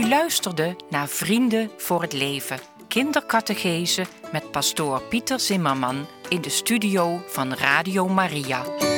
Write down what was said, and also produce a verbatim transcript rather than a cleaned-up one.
U luisterde naar Vrienden voor het Leven, kindercatechese met pastoor Pieter Zimmerman in de studio van Radio Maria.